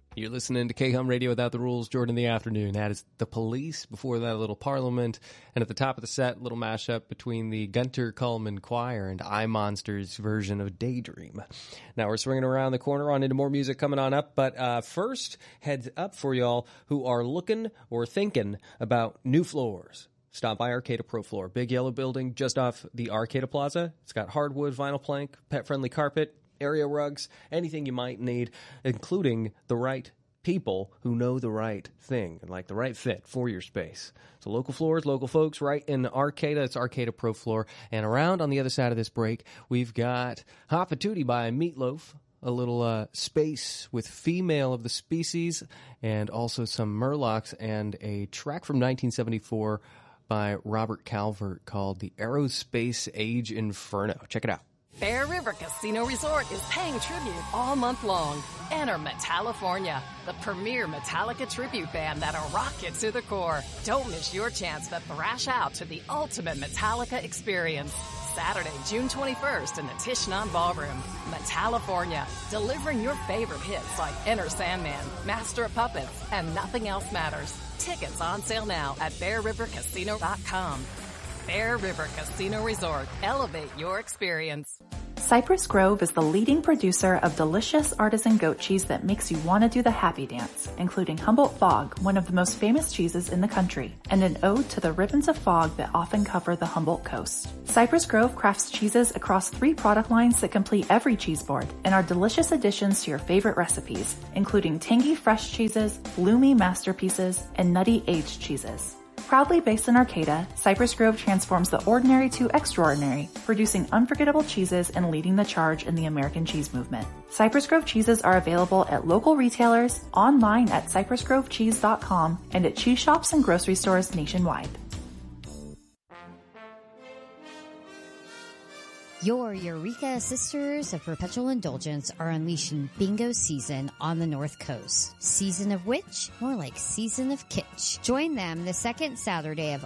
You're listening to K-Hum Radio Without the Rules, Jordan in the Afternoon. That is The Police. Before that, a little Parliament. And at the top of the set, a little mashup between the Gunter Kullman Choir and I Monsters version of Daydream. Now we're swinging around the corner on into more music coming on up. But first, heads up for y'all who are looking or thinking about new floors. Stop by Arcata Pro Floor. Big yellow building just off the Arcata Plaza. It's got hardwood, vinyl plank, pet-friendly carpet, area rugs, anything you might need, including the right people who know the right thing and like the right fit for your space. So local floors, local folks, right in Arcata. It's Arcata Pro Floor. And around on the other side of this break, we've got Hot Patootie by Meatloaf, a little space with Female of the Species, and also some Murlocs, and a track from 1974 by Robert Calvert called The Aerospace Age Inferno. Check it out. Bear River Casino Resort is paying tribute all month long. Enter Metallifornia, the premier Metallica tribute band that'll rock it to the core. Don't miss your chance to thrash out to the ultimate Metallica experience. Saturday, June 21st in the Tishnan Ballroom. Metallifornia, delivering your favorite hits like Enter Sandman, Master of Puppets, and Nothing Else Matters. Tickets on sale now at BearRiverCasino.com. Bear River Casino Resort. Elevate your experience. Cypress Grove is the leading producer of delicious artisan goat cheese that makes you want to do the happy dance, including Humboldt Fog, one of the most famous cheeses in the country, and an ode to the ribbons of fog that often cover the Humboldt coast. Cypress Grove crafts cheeses across 3 product lines that complete every cheese board and are delicious additions to your favorite recipes, including tangy fresh cheeses, bloomy masterpieces, and nutty aged cheeses. Proudly based in Arcata, Cypress Grove transforms the ordinary to extraordinary, producing unforgettable cheeses and leading the charge in the American cheese movement. Cypress Grove cheeses are available at local retailers, online at cypressgrovecheese.com, and at cheese shops and grocery stores nationwide. Your Eureka Sisters of Perpetual Indulgence are unleashing bingo season on the North Coast. Season of Witch, more like season of kitsch. Join them the second Saturday of